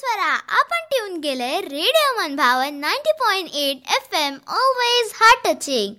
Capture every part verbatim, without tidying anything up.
स्वरा आपण ट्यून केलंय रेडिओ मनभावन ninety point eight F am always heart touching.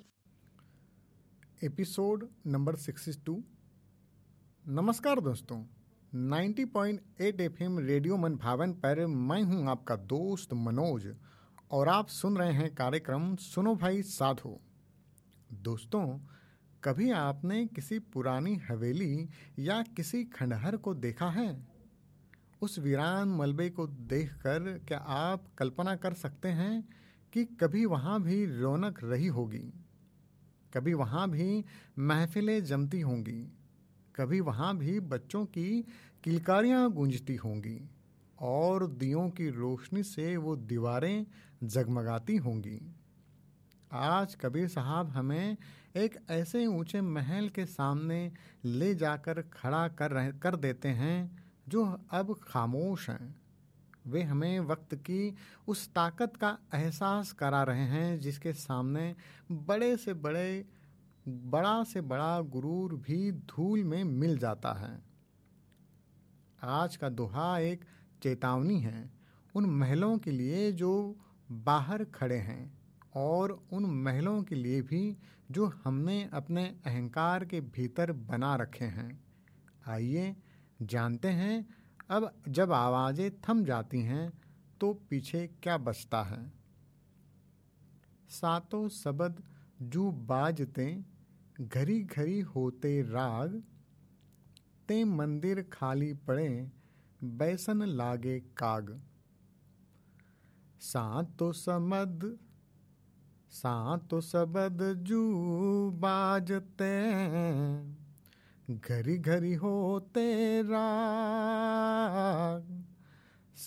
Episode number sixty two. नमस्कार दोस्तों, ninety point eight F M radio मनभावन पर मैं हूं आपका दोस्त मनोज और आप सुन रहे हैं कार्यक्रम सुनो भाई साधो. दोस्तों, कभी आपने किसी पुरानी हवेली या किसी खंडहर को देखा है? उस वीरान मलबे को देखकर क्या आप कल्पना कर सकते हैं कि कभी वहाँ भी रौनक रही होगी, कभी वहाँ भी महफिलें जमती होंगी, कभी वहाँ भी बच्चों की किलकारियाँ गूंजती होंगी और दियों की रोशनी से वो दीवारें जगमगाती होंगी. आज कबीर साहब हमें एक ऐसे ऊंचे महल के सामने ले जाकर खड़ा कर रहे कर देते हैं जो अब खामोश हैं. वे हमें वक्त की उस ताकत का एहसास करा रहे हैं जिसके सामने बड़े से बड़े बड़ा से बड़ा गुरूर भी धूल में मिल जाता है. आज का दोहा एक चेतावनी है उन महलों के लिए जो बाहर खड़े हैं और उन महलों के लिए भी जो हमने अपने अहंकार के भीतर बना रखे हैं. आइए जानते हैं अब जब आवाज़ें थम जाती हैं तो पीछे क्या बचता है. सातों शब्द जू बाजते घरी घरी होते राग, ते मंदिर खाली पड़े बैसन लागे काग. सातों शब्द सातों शब्द जू बाजते घरी घरी होते राग,